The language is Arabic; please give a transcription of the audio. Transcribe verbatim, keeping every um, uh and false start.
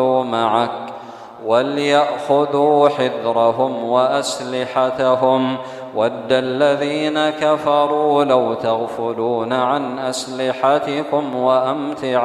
معك وليأخذوا حذرهم وأسلحتهم ود الذين كفروا لو تغفلون عن أسلحتكم وأمتعتكم